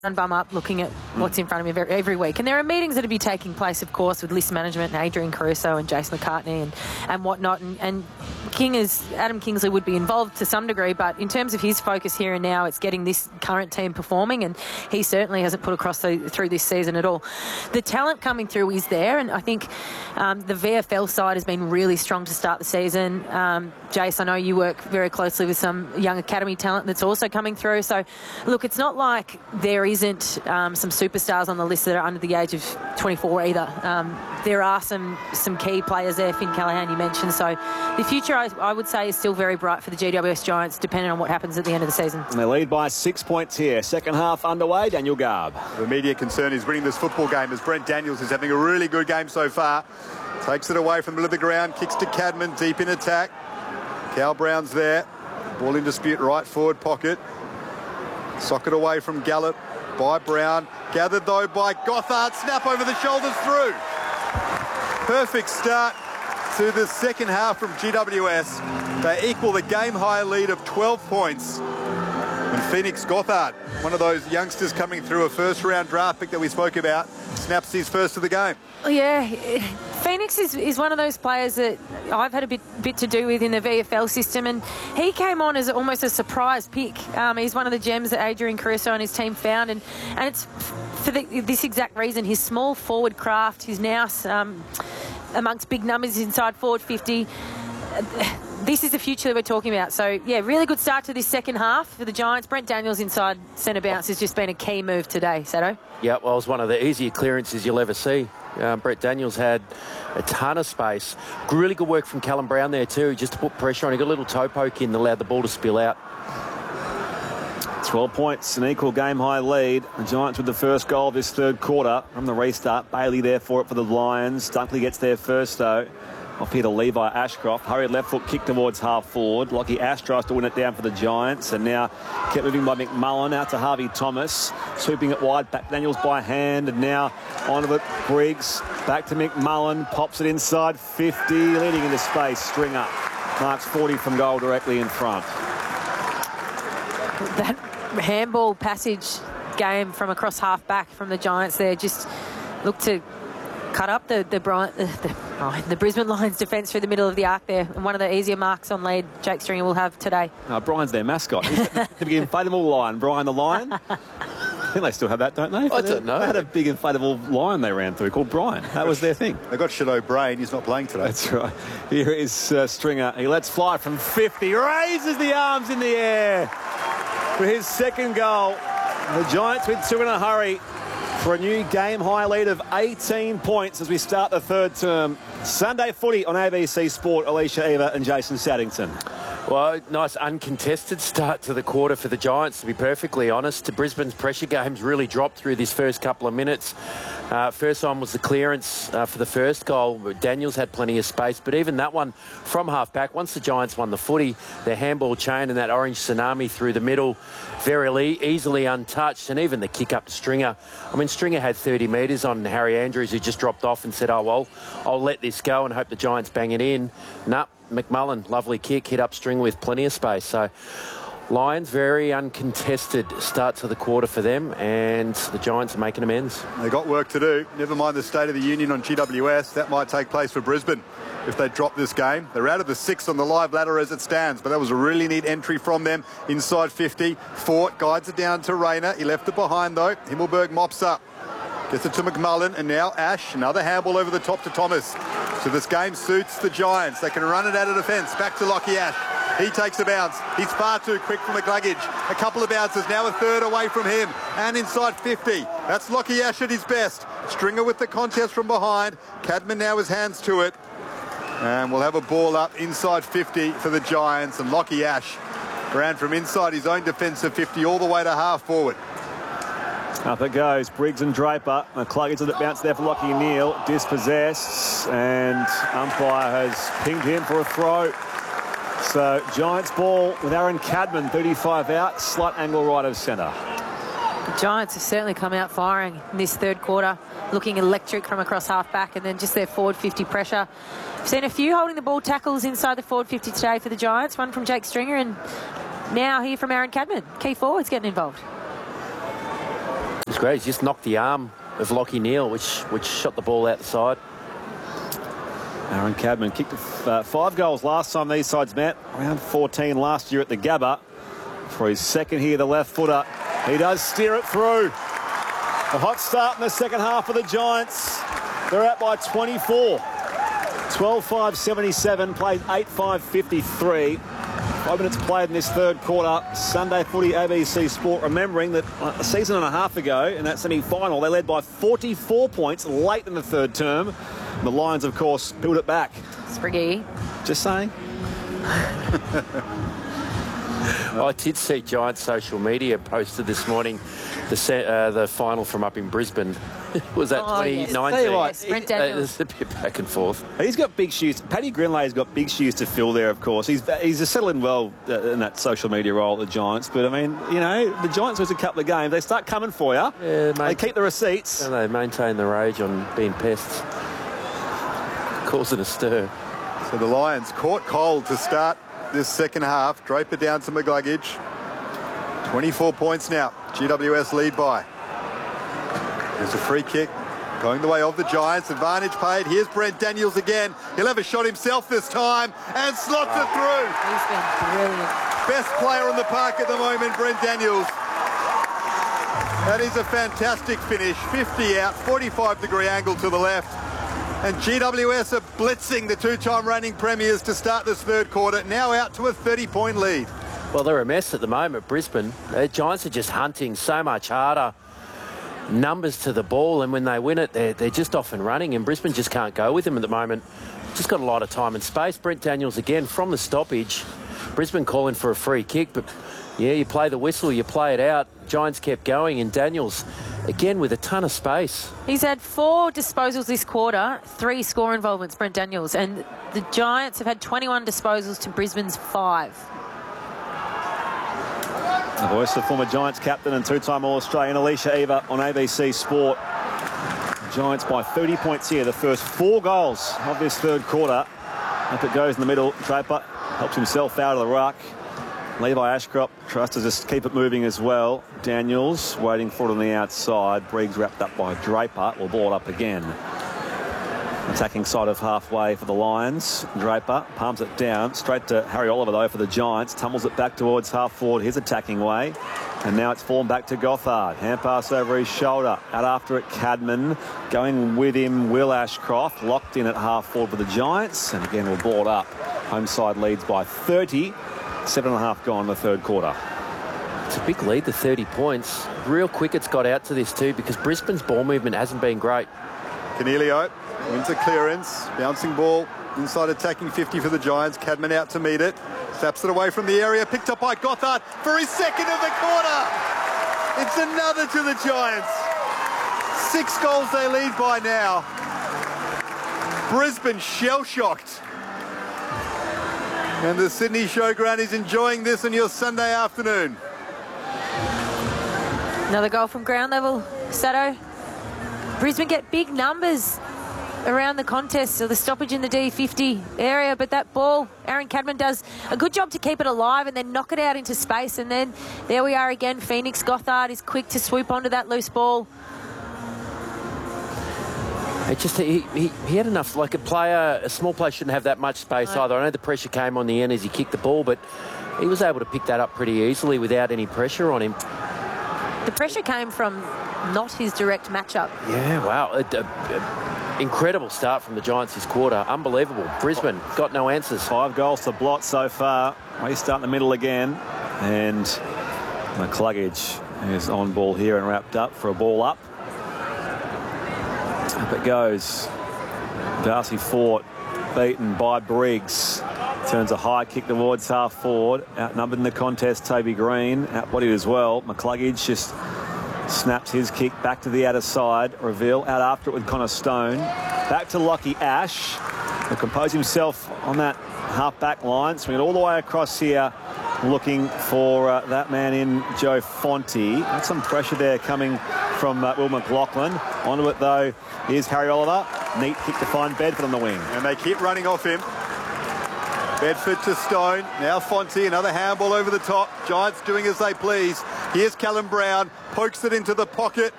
bum up looking at what's in front of me every week. And there are meetings that will be taking place, of course, with list management and Adrian Caruso and Jason McCartney and whatnot. And Adam Kingsley would be involved to some degree, but in terms of his focus here and now, it's getting this current team performing, and he certainly hasn't put across through this season at all. The talent coming through is there, and I think the VFL side has been really strong to start the season. Jace, I know you work very closely with some young academy talent that's also coming through. So, look, it's not like there isn't some superstars on the list that are under the age of 24 either. There are some key players there. Finn Callaghan, you mentioned. So the future, I would say, is still very bright for the GWS Giants, depending on what happens at the end of the season. And they lead by 6 points here. Second half underway. Daniel Garb. The immediate concern is winning this football game, as Brent Daniels is having a really good game so far. Takes it away from the middle of the ground, kicks to Cadman, deep in attack. Cal Brown's there. Ball in dispute, right forward pocket. Socket away from Gallup by Brown. Gathered, though, by Gothard. Snap over the shoulders through. Perfect start to the second half from GWS. They equal the game-high lead of 12 points. And Phoenix Gothard, one of those youngsters coming through, a first-round draft pick that we spoke about, snaps his first of the game. Yeah, Phoenix is one of those players that I've had a bit to do with in the VFL system, and he came on as almost a surprise pick. He's one of the gems that Adrian Caruso and his team found, and it's for this exact reason. His small forward craft, his nous amongst big numbers inside forward 50. This is the future that we're talking about. So, yeah, really good start to this second half for the Giants. Brent Daniels inside centre bounce has just been a key move today, Sado. Yeah, well, it was one of the easier clearances you'll ever see. Brett Daniels had a ton of space. Really good work from Callum Brown there too, just to put pressure on. He got a little toe poke in, allowed the ball to spill out. 12 points, an equal game-high lead. The Giants with the first goal of this third quarter from the restart. Bailey there for it for the Lions. Dunkley gets there first, though. Off here to Levi Ashcroft. Hurried left foot kick towards half forward. Lockie Ash tries to win it down for the Giants. And now kept moving by McMullen out to Harvey Thomas. Sweeping it wide back. Daniels by hand. And now onto it. Briggs. Back to McMullen. Pops it inside 50. Leading into space. Stringer. Marks 40 from goal directly in front. That handball passage game from across half back from the Giants there just looked to cut up the Brisbane Lions defence through the middle of the arc there. And one of the easier marks on lead Jake Stringer will have today. Brian's their mascot. He's the big inflatable lion. Brian the Lion. I think they still have that, don't they? I don't know. They had a big inflatable lion they ran through called Brian. That was their thing. They got Shadow Brain. He's not playing today. That's right. Here is Stringer. He lets fly from 50. Raises the arms in the air for his second goal. The Giants with two in a hurry for a new game-high lead of 18 points as we start the third term. Sunday footy on ABC Sport. Alicia Eva and Jason Saddington. Well, nice uncontested start to the quarter for the Giants, to be perfectly honest. Brisbane's pressure games really dropped through this first couple of minutes. First one was the clearance for the first goal. Daniels had plenty of space, but even that one from half-back, once the Giants won the footy, their handball chain and that orange tsunami through the middle, very easily untouched, and even the kick up to Stringer. I mean, Stringer had 30 metres on Harry Andrews, who just dropped off and said, oh, well, I'll let this go and hope the Giants bang it in. Nah, McMullen, lovely kick, hit up Stringer with plenty of space. So Lions, very uncontested start to the quarter for them, and the Giants are making amends. They got work to do. Never mind the State of the Union on GWS. That might take place for Brisbane if they drop this game. They're out of the 6 on the live ladder as it stands, but that was a really neat entry from them inside 50. Fort guides it down to Rayner. He left it behind, though. Himmelberg mops up. Gets it to McMullen, and now Ash. Another handball over the top to Thomas. So this game suits the Giants. They can run it out of defence. Back to Lockie Ash. He takes a bounce. He's far too quick for McCluggage. A couple of bounces. Now a third away from him. And inside 50. That's Lockie Ash at his best. Stringer with the contest from behind. Cadman now has hands to it. And we'll have a ball up inside 50 for the Giants. And Lockie Ash ran from inside his own defensive 50 all the way to half forward. Up it goes. Briggs and Draper. McCluggage let it bounce there for Lockie Neal. Dispossessed. And umpire has pinged him for a throw. So Giants ball with Aaron Cadman, 35 out. Slight angle right of centre. The Giants have certainly come out firing in this third quarter, looking electric from across half-back, and then just their forward 50 pressure. We've seen a few holding the ball tackles inside the forward 50 today for the Giants. One from Jake Stringer, and now here from Aaron Cadman. Key forwards getting involved. great. He's just knocked the arm of Lockie Neal, which shot the ball out the side. Aaron Cadman kicked 5 goals last time these sides met. Around 14 last year at the Gabba. For his second here, the left footer. He does steer it through. A hot start in the second half of the Giants. They're out by 24. 12-5-77, played 8-5-53. 5 minutes played in this third quarter. Sunday Footy, ABC Sport, remembering that a season and a half ago in that semi-final, they led by 44 points late in the third term. The Lions, of course, built it back. Spriggy. Just saying. I did see Giants social media posted this morning the final from up in Brisbane. Was that 2019? Yes, Brent Daniels. There's a bit back and forth. He's got big shoes. Paddy Grinley's got big shoes to fill there, of course. He's settled in well in that social media role at the Giants. But, I mean, you know, the Giants lose a couple of games. They start coming for you. Yeah, they keep the receipts. And they maintain the rage on being pests. Causing a stir. So the Lions caught cold to start this second half. Draper down to McGluggage. 24 points now. GWS lead by. There's a free kick going the way of the Giants. Advantage paid. Here's Brent Daniels again. He'll have a shot himself this time and slots it through. He's been brilliant. Best player on the park at the moment, Brent Daniels. That is a fantastic finish. 50 out, 45-degree angle to the left. And GWS are blitzing the two-time reigning premiers to start this third quarter. Now out to a 30-point lead. Well, they're a mess at the moment, Brisbane. The Giants are just hunting so much harder. Numbers to the ball, and when they win it, they're just off and running, and Brisbane just can't go with them at the moment. Just got a lot of time and space. Brent Daniels again from the stoppage. Brisbane calling for a free kick, but yeah, you play the whistle, you play it out. Giants kept going, and Daniels again with a ton of space. He's had 4 disposals this quarter, 3 score involvements, Brent Daniels, and the Giants have had 21 disposals to Brisbane's 5. The voice of former Giants captain and 2-time All-Australian Alicia Eva on ABC Sport. Giants by 30 points here. The first 4 goals of this third quarter. Up it goes in the middle. Draper helps himself out of the ruck. Levi Ashcroft tries to just keep it moving as well. Daniels waiting for it on the outside. Briggs wrapped up by Draper. Will ball it up again. Attacking side of halfway for the Lions. Draper palms it down. Straight to Harry Oliver, though, for the Giants. Tumbles it back towards half forward. His attacking way. And now it's fallen back to Gothard. Hand pass over his shoulder. Out after it, Cadman. Going with him, Will Ashcroft. Locked in at half forward for the Giants. And again, we'll ball it up. Home side leads by 30. 7.5 gone in the third quarter. It's a big lead, the 30 points. Real quick it's got out to this too, because Brisbane's ball movement hasn't been great. Cornelio wins a clearance. Bouncing ball inside attacking 50 for the Giants. Cadman out to meet it. Snaps it away from the area. Picked up by Gothard for his second of the quarter. It's another to the Giants. 6 goals they lead by now. Brisbane shell-shocked. And the Sydney Showground is enjoying this on your Sunday afternoon. Another goal from ground level, Sato. Brisbane get big numbers around the contest, so the stoppage in the D50 area, but that ball, Aaron Cadman does a good job to keep it alive and then knock it out into space, and then there we are again. Phoenix Gothard is quick to swoop onto that loose ball. It just he had enough. Like a small player shouldn't have that much space either. I know the pressure came on the end as he kicked the ball, but he was able to pick that up pretty easily without any pressure on him. The pressure came from not his direct matchup. Yeah, wow. Incredible start from the Giants this quarter. Unbelievable. Brisbane got no answers. 5 goals to blot so far. We start in the middle again. And McCluggage is on ball here and wrapped up for a ball up. Up it goes. Darcy Fort beaten by Briggs. Turns a high kick towards half forward. Outnumbered in the contest, Toby Green. Outbodied as well. McCluggage just snaps his kick back to the outer side. Reveal out after it with Connor Stone. Back to Lockie Ash. He'll compose himself on that half-back line. Swing it all the way across here. Looking for that man in Joe Fonte. That's some pressure there coming from Will McLaughlin. Onto it though is Harry Oliver. Neat kick to find Bedford on the wing. And they keep running off him. Bedford to Stone. Now Fonte, another handball over the top. Giants doing as they please. Here's Callum Brown. Pokes it into the pocket